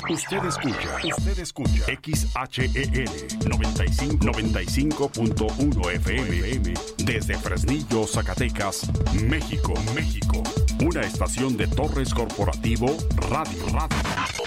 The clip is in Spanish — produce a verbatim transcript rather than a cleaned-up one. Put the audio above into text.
Usted escucha, usted escucha X H E L noventa y cinco, noventa y cinco punto uno F M desde Fresnillo, Zacatecas, México, México. Una estación de Torres Corporativo Radio Radio.